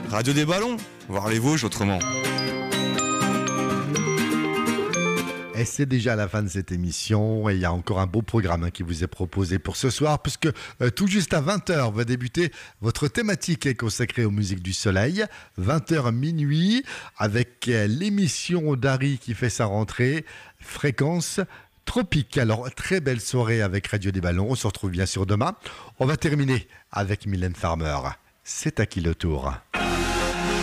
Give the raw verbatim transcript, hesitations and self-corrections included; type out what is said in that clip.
Radio des Ballons, voir les Vosges autrement. Et c'est déjà la fin de cette émission et il y a encore un beau programme hein, qui vous est proposé pour ce soir puisque euh, tout juste à vingt heures va débuter votre thématique est consacrée aux musiques du soleil. vingt heures minuit avec euh, l'émission d'Harry qui fait sa rentrée, Fréquence Tropique. Alors très belle soirée avec Radio des Ballons, on se retrouve bien sûr demain. On va terminer avec Mylène Farmer. C'est à qui le tour ?